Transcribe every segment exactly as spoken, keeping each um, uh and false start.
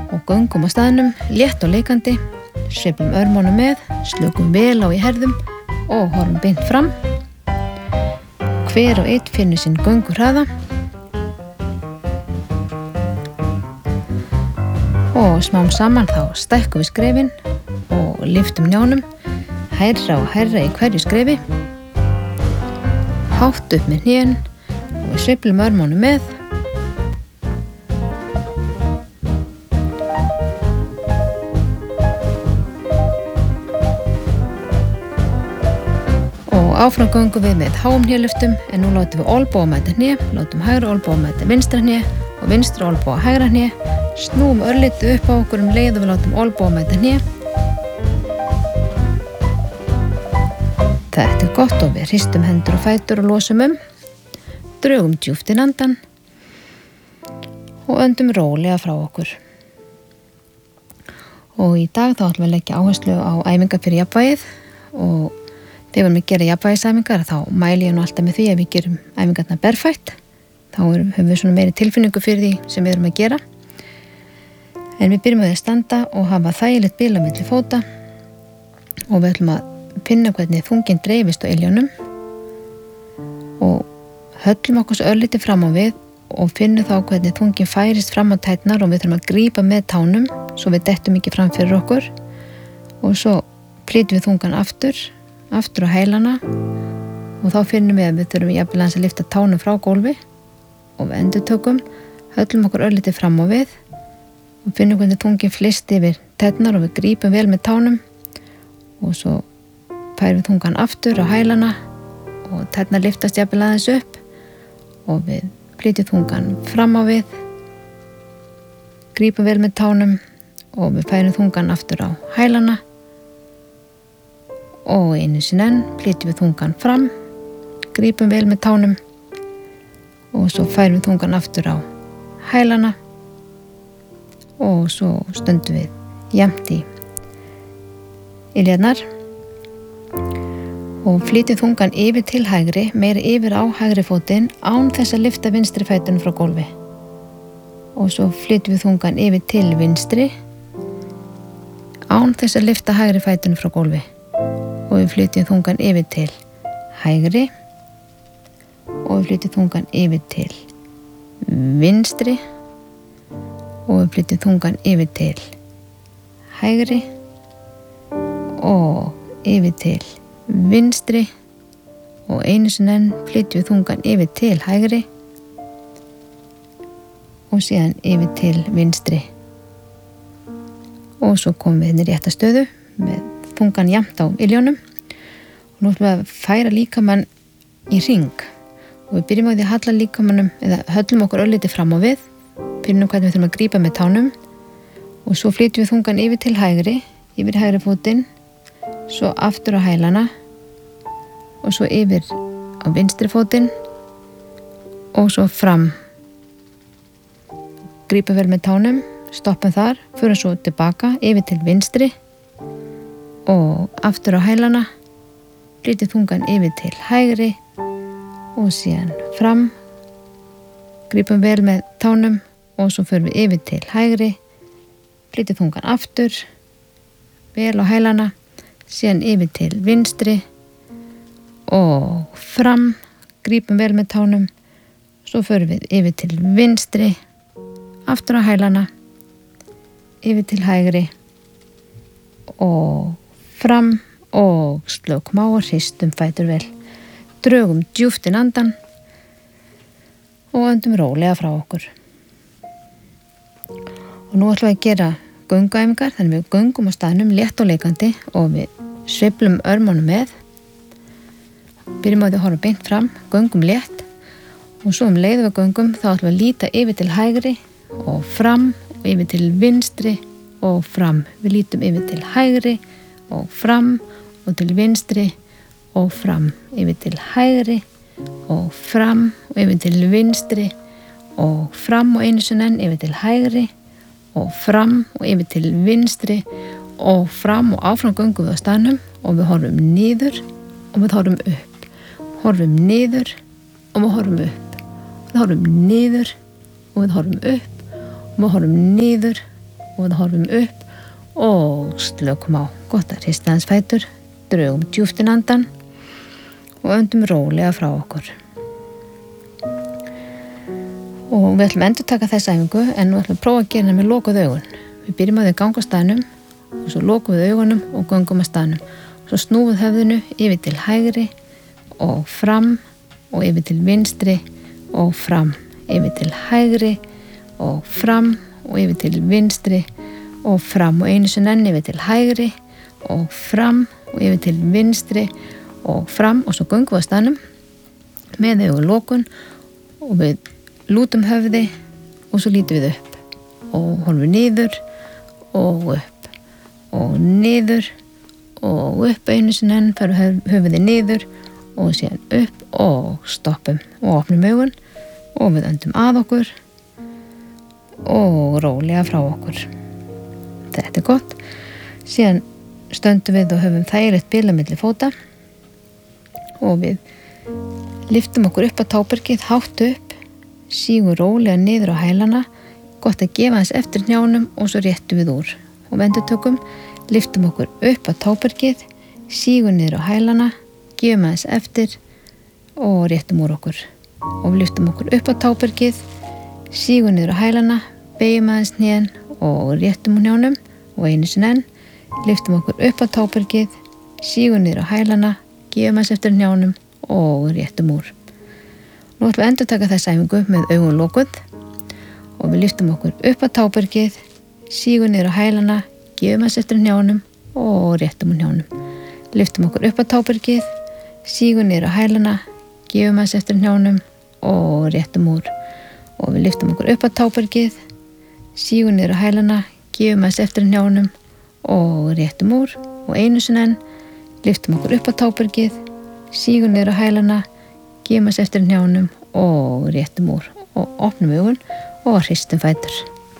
og göngum á staðnum, létt og leikandi, sveiflum örmónum með, slökum vel á í herðum og horfum beint fram. Hver og einn finnur sinn gönguhraða og smám saman þá stækkum við skrefin og lyftum njánum, hærra og hærra í hverju skrefi, hátt upp með hnén og við sveiflum örmónum með. Áfram göngum við með háum hnéliftum en nú látum við olnboga mæta hné, látum hægra olnboga mæta vinstra hné og vinstra olnboga hægra hné, snúum örlítið upp á okkur um leið og við látum olnboga mæta hné. Þetta er gott og við hristum hendur og fætur og losum um, drögum djúpt inn andann og öndum rólega frá okkur. Og í dag þá ætlum við að leggja áherslu á æfingar fyrir jafnvægið og þegar við erum að gera jafnvægisæfingar þá mæli ég nú alltaf með því að við gerum æfingarnar berfætt. Þá höfum við svona meiri tilfinningu fyrir því sem við erum að gera. En við byrjum að standa og hafa þægilegt bil á milli fóta og við ætlum að finna hvernig þunginn dreifist á iljónum og höllum okkur svo örlítið fram á við og finnum þá hvernig þunginn færist fram á tærnar og við þurfum að grípa með tánum svo við dettum ekki fram fyrir okkur og svo flytjum við þungan aftur aftur á hælana og þá finnum við að við þurfum jafnvel aðeins að lyfta tánum frá gólfi og við endurtökum, höllum okkur örlítið fram á við og finnum hvernig þunginn flyst yfir tærnar og við grípum vel með tánum og svo færum við þungan aftur á hælana og tærnar lyftast jafnvel aðeins upp og við flytjum þungan fram á við, grípum vel með tánum og við færum þungan aftur á hælana og einu sinni enn flytjum við þungan fram, grípum vel með tánum og svo færum við þungan aftur á hælana og svo stöndum við jafnt í iljarnar og flytjum þungan yfir til hægri, meira yfir á hægri fótinn án þess að lyfta vinstri fætinum frá gólfi og svo flytjum við þungan yfir til vinstri án þess að lyfta hægri fætinum frá gólfi og við flytjum þungan yfir til hægri og við flytjum þungan yfir til vinstri og við flytjum þungan yfir til hægri og yfir til vinstri og einu sinni enn flytjum við þungan yfir til hægri og síðan yfir til vinstri og svo komum við inn í rétta stöðu með þungan jafnt á iljónum og nú ætlum við að færa líkamann í hring og við byrjum á því að halla líkamannum eða höllum okkur örlítið fram á við, finnum hvernig við þurfum að grípa með tánum og svo flytjum við þungan yfir til hægri, yfir hægri fótinn, svo aftur á hælana og svo yfir á vinstri fótinn og svo fram. Grípum vel með tánum, stoppum þar, förum svo tilbaka yfir til vinstri og aftur á hælana, flytjum þungan yfir til hægri og síðan fram, grípum vel með tánum og svo förum við yfir til hægri, flytjum þungan aftur, vel á hælana, síðan yfir til vinstri og fram, grípum vel með tánum, svo förum við yfir til vinstri, aftur á hælana, yfir til hægri og fram og slökum á og hristum fætur vel. Drögum djúpt inn andann og öndum rólega frá okkur. Og nú ætlum við að gera gönguæfingar, þannig við göngum á staðnum létt og leikandi og við sveiflum örmónum með. Byrjum á því að horfa beint fram, göngum létt og svo um leið við göngum þá ætlum við að líta yfir til hægri og fram og yfir til vinstri og fram. Við lítum yfir til hægri og fram og til vinstri og fram, yfir til hægri og fram og yfir til vinstri og fram og einu sinni enn yfir til hægri og fram og yfir til vinstri og fram og áfram göngum við á staðnum og við horfum niður og við horfum upp, horfum niður og við horfum upp, við horfum niður og við horfum upp og við horfum niður og við horfum upp og slökum á. Gott að hrista aðeins fætur, drögum djúpt inn andann og öndum rólega frá okkur. Og við ætlum að endurtaka þessa æfingu en við ætlum að prófa að gera hana með lokuð augun. Við byrjum á því að ganga á staðnum og svo lokum við augunum og göngum á staðnum. Svo snúum við höfðinu yfir til hægri og fram og yfir til vinstri og fram, yfir til hægri og fram og yfir til vinstri og fram og einu sinni enn yfir til hægri og fram og yfir til vinstri og fram og svo göngum við á staðnum með augun lokun og við lútum höfði og svo lítum við upp og horfum niður og upp og niður og upp einu sinni enn fer höfði niður og síðan upp og stoppum og opnum augun og við öndum að okkur og rólega frá okkur. Þetta er gott. Síðan stöndum við og höfum þægilegt bil á milli fóta og við lyftum okkur upp á tábergið hátt upp, sígum rólega niður á hælana, gott að gefa hans eftir hnjánum og svo réttum við úr. Og endurtökum, lyftum okkur upp á tábergið, sígum niður á hælana, gefum hans eftir og réttum úr okkur. Og við lyftum okkur upp á tábergið, sígum niður á hælana, beygjum aðeins hnén og réttum úr hnjánum og einu sinni enn, lyftum okkur upp á tábergið, sígum niður á hælana, gefum hans eftir hnjánum og réttum úr. Nú ætlum við að endurtaka þessa æfingu með augun lokuð og við lyftum okkur upp á tábergið, sígum niður á hælana, gefum hans eftir hnjánum og réttum úr hnjánum. Lyftum okkur upp á tábergið, sígum niður á hælana, gefum hans eftir hnjánum og réttum úr. Og við lyftum okkur upp á tábergið, sígum niður á hælana, gefum hans eftir hnjánum og réttum úr. Og einu sinni enn, lyftum okkur upp á tábergið, sígum niður á hælana, gefum hans eftir hnjánum og réttum úr og opnum augun og hristum fætur.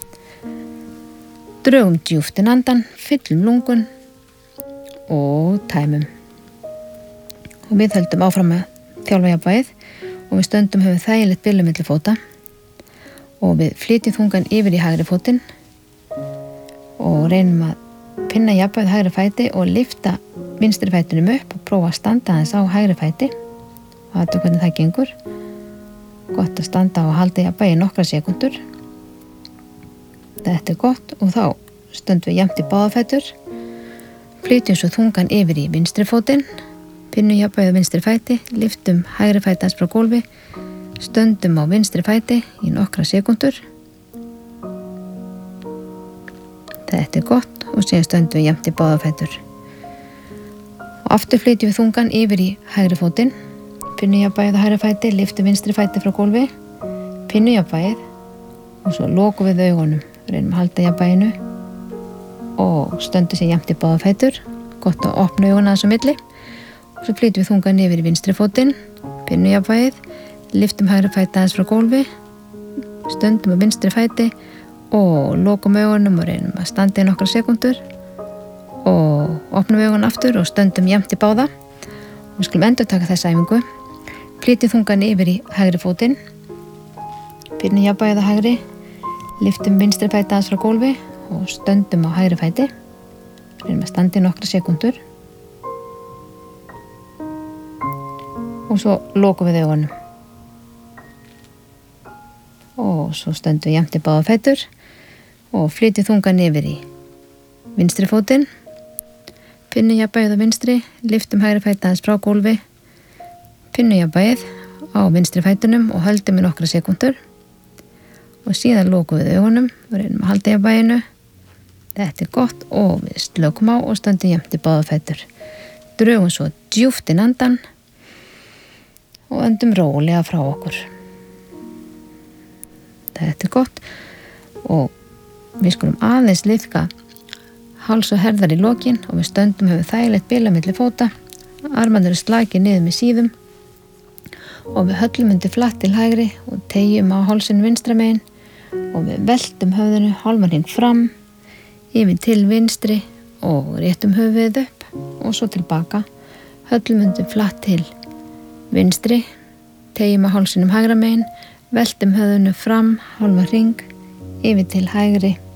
Drögum djúpt inn andann, fyllum lungun og tæmum. Og við höldum áfram að þjálfa jafnvægið og við stöndum höfum þægilegt bil á milli fóta og við flytjum þungan yfir í hægri fótinn og reynum að pinna jafnvægið hægri fæti og lyfta vinstri fætinum upp og prófa að standa aðeins á hægri fæti. Og þetta hvernig það gengur. Gott að standa og halda jafnvægi nokkra sekúndur. Þetta er gott og þá stöndum við jafnt í báða fætur. Flytjum svo þungan yfir í vinstri fótinn. Pinnum jafnvægið á vinstri fæti, lyftum hægri fæti aðeins frá gólfi, stöndum á vinstri fæti í nokkra sekúndur. Þetta er gott og síðan stöndum við jafnt í báða fætur. Og aftur flytjum við þungan yfir í hægri fótinn. Pinnum jafnvægið á hægri fæti, lyftum vinstri fæti frá gólfi, pinnum jafnvægið og svo lokum við augunum. Reynum að halda jafnvæginu og stöndum sér jafnt í báða fætur. Gott að opna augun aðeins á milli. Og svo flytjum við þungan yfir í vinstri fótinn, pinnum jafnvægið, lyftum hægri fæti aðeins frá gólfi, stöndum á vinstri fæti og lokum augunum og reynum að standa í nokkra sekúndur og opnum augun aftur og stöndum jafnt í báða. Og við skulum endurtaka þessa æfingu. Flytjum þungan yfir í hægri fótinn, pinnum jafnvægið á hægri, lyftum vinstri fæti aðeins frá gólfi og stöndum á hægri fæti. Reynum að standa í nokkra sekúndur og svo lokum við augunum. Og svo stöndum við jafnt í báða fætur og flytjum þungan yfir í vinstri fótinn, pinnum jafnvægið á vinstri, lyftum hægri fæti aðeins frá gólfi, pinnum jafnvægið á vinstri fætunum og höldum í nokkra sekúndur og síðan lokum við augunum og reynum að halda jafnvæginu. Þetta er gott og við slökum á og stöndum jafnt í báða fætur. Drögum svo djúpt inn andann og öndum rólega frá okkur. Þetta er gott og við skulum aðeins liðka háls og herðar í lokin og við stöndum höfum þægilegt bil á milli fóta, armarnir eru slakir niður með síðum og við höllum undir flatt til hægri og teygjum á hálsinn vinstra megin og við veltum höfðinu hálfan hring fram, yfir til vinstri og réttum höfuðið upp og svo tilbaka, höllum undir flatt til vinstri, teygjum á hálsinnum hægra megin, veltum höfðinu fram hálfan hring, yfir til hægri